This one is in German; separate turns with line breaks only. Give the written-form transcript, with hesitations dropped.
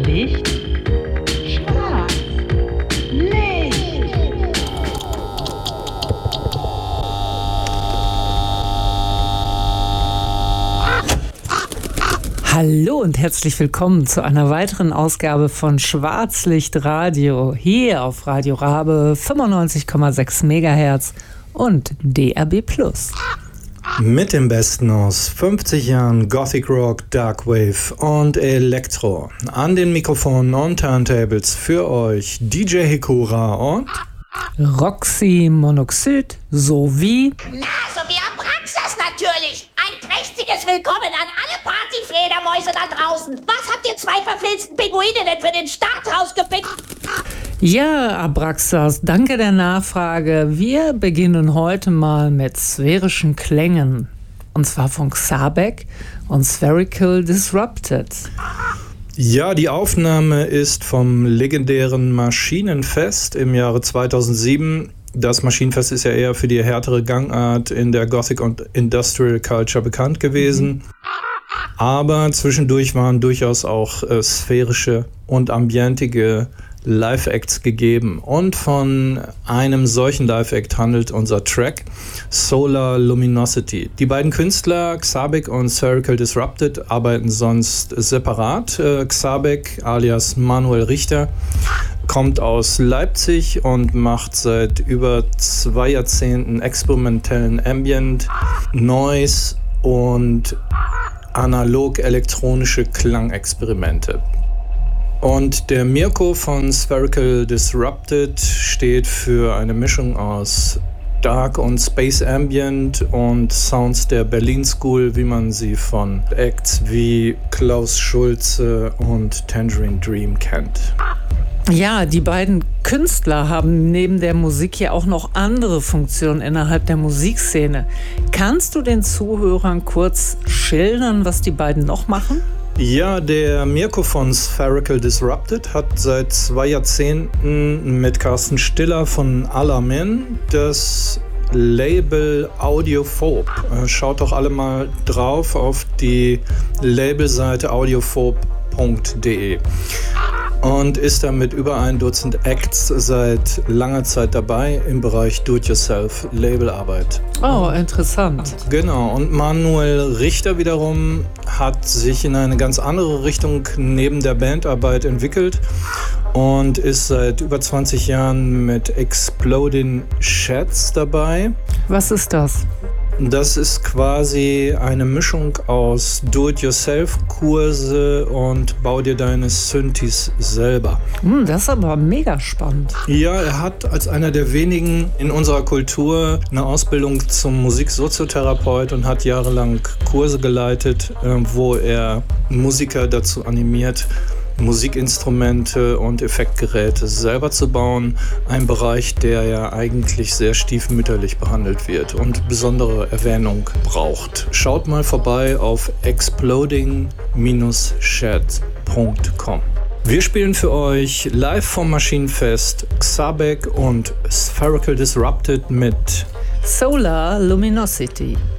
Licht, Schwarz, Licht. Hallo und herzlich willkommen zu einer weiteren Ausgabe von Schwarzlicht Radio hier auf Radio Rabe 95,6 MHz und DAB+.
Mit dem Besten aus 50 Jahren Gothic Rock, Dark Wave und Elektro. An den Mikrofonen und Turntables für euch DJ Hikura und
Roxy Monoxid sowie
sowie Abraxas natürlich. Ein prächtiges Willkommen an alle Partyfledermäuse da draußen. Was habt ihr zwei verfilzten Pinguine denn für den Start rausgepickt?
Ja, Abraxas, danke der Nachfrage. Wir beginnen heute mal mit sphärischen Klängen. Und zwar von Xabek und Spherical Disrupted.
ja, die Aufnahme ist vom legendären Maschinenfest im Jahre 2007. Das Maschinenfest ist ja eher für die härtere Gangart in der Gothic und Industrial Culture bekannt gewesen. Aber zwischendurch waren durchaus auch sphärische und ambientige Live-Acts gegeben. Und von einem solchen Live-Act handelt unser Track Solar Luminosity. Die beiden Künstler, Xabek und Spherical Disrupted, arbeiten sonst separat. Xabek alias Manuel Richter kommt aus Leipzig und macht seit über 2 Jahrzehnten experimentellen Ambient, Noise und analog-elektronische Klangexperimente. Und der Mirko von Spherical Disrupted steht für eine Mischung aus Dark und Space Ambient und Sounds der Berlin School, wie man sie von Acts wie Klaus Schulze und Tangerine Dream kennt.
Ja, die beiden Künstler haben neben der Musik ja auch noch andere Funktionen innerhalb der Musikszene. Kannst du den Zuhörern kurz schildern, was die beiden noch machen?
Ja, der Mirko von Spherical Disrupted hat seit 2 Jahrzehnten mit Carsten Stiller von Alamin das Label Audiophobe. Schaut doch alle mal drauf auf die Labelseite audiophobe.de. Und ist da mit über 1 Dutzend Acts seit langer Zeit dabei im Bereich Do-it-yourself-Labelarbeit.
Oh, interessant.
Genau, und Manuel Richter wiederum hat sich in eine ganz andere Richtung neben der Bandarbeit entwickelt und ist seit über 20 Jahren mit Exploding Sheds dabei.
Was ist das?
Das ist quasi eine Mischung aus Do-it-yourself-Kurse und bau dir deine Synthes selber.
Das ist aber mega spannend.
Ja, er hat als einer der wenigen in unserer Kultur eine Ausbildung zum Musiksoziotherapeut und hat jahrelang Kurse geleitet, wo er Musiker dazu animiert, Musikinstrumente und Effektgeräte selber zu bauen. Ein Bereich, der ja eigentlich sehr stiefmütterlich behandelt wird und besondere Erwähnung braucht. Schaut mal vorbei auf exploding-shed.com. Wir spielen für euch live vom Maschinenfest Xabek und Spherical Disrupted mit
Solar Luminosity.